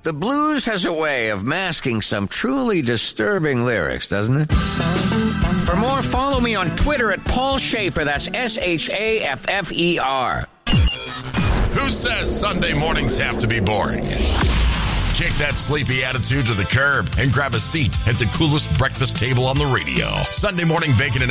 The blues has a way of masking some truly disturbing lyrics, doesn't it? For more, follow me on Twitter at Paul Schaefer. That's SHAFFER. Who says Sunday mornings have to be boring? Kick that sleepy attitude to the curb and grab a seat at the coolest breakfast table on the radio. Sunday Morning Bacon and